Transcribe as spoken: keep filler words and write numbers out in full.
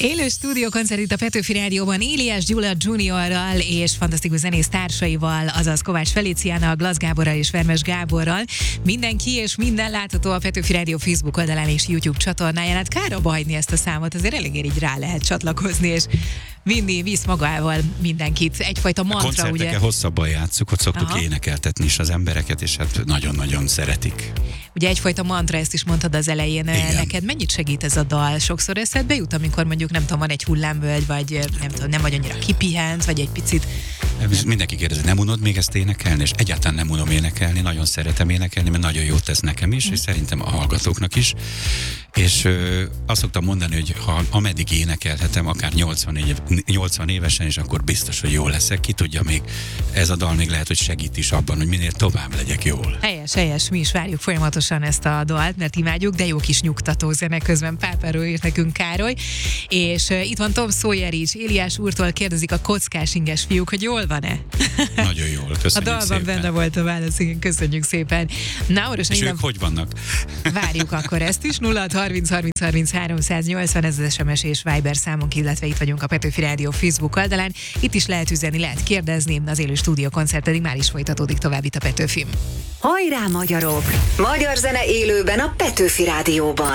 Élő stúdiókoncert itt a Petőfi Rádióban Éliás Gyula juniorral és fantasztikus zenész társaival, azaz Kovács Feliciánnal, Glass Gáborral és Vermes Gáborral. Mindenki és minden látható a Petőfi Rádió Facebook oldalán és YouTube csatornáján. Hát kár abba hagyni ezt a számot, azért eléggé így rá lehet csatlakozni, és vinni, visz magával mindenkit. Egyfajta mantra, ugye? A koncerteken hosszabban játsszuk, ott szoktuk Aha. énekeltetni is az embereket, és hát nagyon-nagyon szeretik. Ugye egyfajta mantra, ezt is mondtad az elején. Igen. Neked mennyit segít ez a dal? Sokszor eszedbe jut, amikor mondjuk nem tudom, van egy hullámvölgy, vagy nem tudom, nem vagy annyira kipihent, vagy egy picit... Mindenki kérdezi, nem unod még ezt énekelni? És egyáltalán nem unom énekelni, nagyon szeretem énekelni, mert nagyon jót tesz nekem is, mm. és szerintem a hallgatóknak is. És ö, azt szoktam mondani, hogy ha ameddig énekelhetem, akár nyolcvan, év, nyolcvan évesen, és akkor biztos, hogy jó leszek. Ki tudja, még ez a dal még lehet, hogy segít is abban, hogy minél tovább legyek jól. Helyes, helyes, mi is várjuk folyamatosan ezt a dalt, mert imádjuk, de jó kis nyugtató zene közben Pápáról írt nekünk Károly. És uh, itt van Tom Sawyer is, Éliás úrtól kérdezik a kockás inges fiúk, hogy jól van-e? Nagyon jól, köszönjük A dalban szépen. benne volt a válasz, igen, köszönjük szépen. Na, orvos, és ők hogy vannak? Várjuk akkor ezt is. nulla harminc harminc harminc háromszáznyolcvan, ez az es em es és Viber számunk, illetve itt vagyunk a Petőfi Rádió Facebook oldalán. Itt is lehet üzenni, lehet kérdezni, az élő stúdiókoncert pedig már is folytatódik tovább itt a Petőfin. Hajrá magyarok! Magyar zene élőben a Petőfi Rádióban.